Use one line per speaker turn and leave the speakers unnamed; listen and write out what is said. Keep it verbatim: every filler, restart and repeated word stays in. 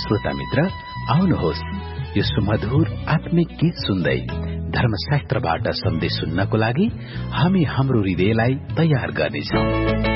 श्रोता मित्र, आउनुहोस् यो सुमधुर आत्मिक गीत सुन्दै धर्मशास्त्रबाट सन्देश सुन्नको लागि हामी हाम्रो हृदयलाई तयार गर्नेछौं।